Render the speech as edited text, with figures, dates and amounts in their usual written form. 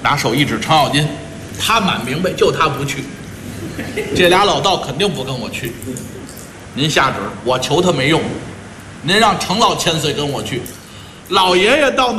拿手一指程咬金，他满明白，就他不去。这俩老道肯定不跟我去。您下旨，我求他没用。您让程老千岁跟我去，老爷爷到哪？